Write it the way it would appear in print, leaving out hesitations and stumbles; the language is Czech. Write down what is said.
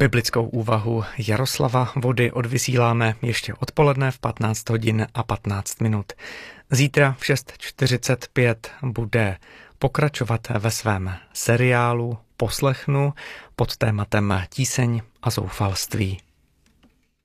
Biblickou úvahu Jaroslava Vody odvysíláme ještě odpoledne v 15 hodin a 15 minut. Zítra v 6:45 bude pokračovat ve svém seriálu Poslechnu pod tématem Tíseň a zoufalství.